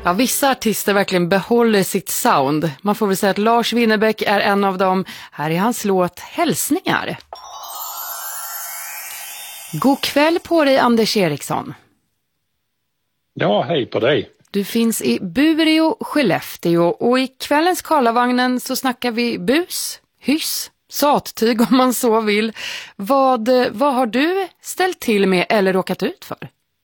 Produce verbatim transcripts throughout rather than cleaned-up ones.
Ja, vissa artister verkligen behåller sitt sound. Man får väl säga att Lars Winnerbäck är en av dem. Här är hans låt Hälsningar. God kväll på dig, Anders Eriksson. Ja, hej på dig. Du finns i Bureå, Skellefteå, och i kvällens Karlavagnen så snackar vi bus, hyss, sattyg om man så vill. Vad, vad har du ställt till med eller råkat ut för?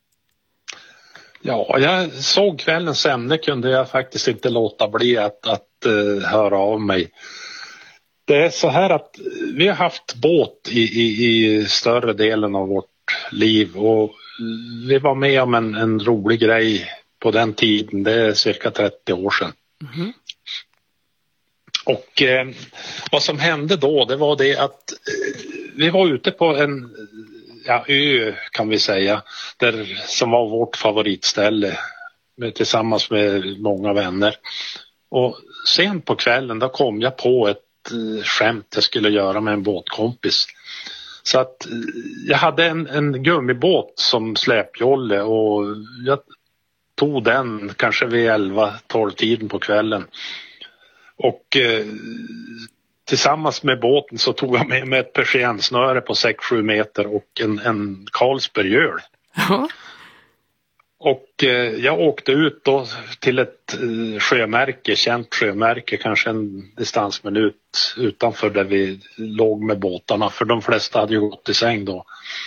Ja, jag såg kvällens ämne, kunde jag faktiskt inte låta bli att, att uh, höra av mig. Det är så här att vi har haft båt i, i, i större delen av vårt liv, och vi var med om en, en rolig grej på den tiden, det är cirka trettio år sedan. Mm. Och eh, vad som hände då, det var det att eh, vi var ute på en ja, ö kan vi säga, där, som var vårt favoritställe med, tillsammans med många vänner. Och sen på kvällen då kom jag på ett eh, skämt jag skulle göra med en båtkompis. Så att eh, jag hade en, en gummibåt som släpjolle, och jag tog den kanske vid elva tolv tiden på kvällen. Och eh, tillsammans med båten så tog jag med mig ett persiennsnöre på sex sju meter och en, en Carlsbergöl. Ja. Och eh, jag åkte ut då till ett eh, sjömärke, känt sjömärke, kanske en distansminut utanför där vi låg med båtarna, för de flesta hade ju gått i säng då.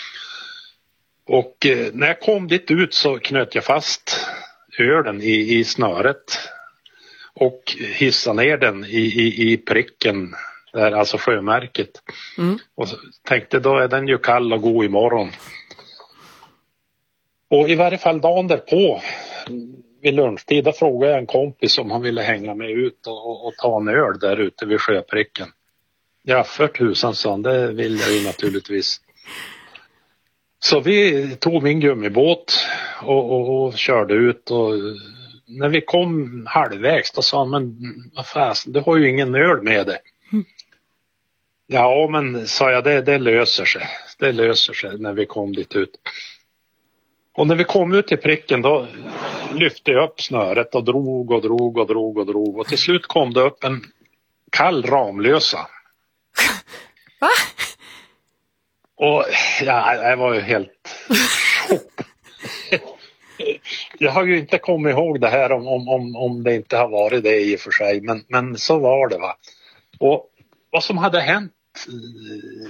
Och eh, när jag kom dit ut så knöt jag fast ölen i, i snöret och hissade ner den i, i, i pricken där, alltså sjömärket. Mm. Och tänkte då är den ju kall och god imorgon. Och i varje fall dagen därpå vid lunchtid då frågade jag en kompis om han ville hänga med ut och, och, och ta en öl där ute vid sjöpricken. Ja, för tusan, sa han, det vill jag ju naturligtvis. Så vi tog min gummibåt och, och, och körde ut, och när vi kom halvvägs då sa han, men vad fasen, du har ju ingen öl med dig. Mm. Ja, men sa jag, det, det löser sig. Det löser sig när vi kom dit ut. Och när vi kom ut till pricken då lyfte jag upp snöret och drog och drog och drog och drog. Och till slut kom det upp en kall Ramlösa. Va? Och ja, jag var ju helt chock. Jag har ju inte kommit ihåg det här om, om, om, om det inte har varit det i och för sig. Men, men så var det, va. Och vad som hade hänt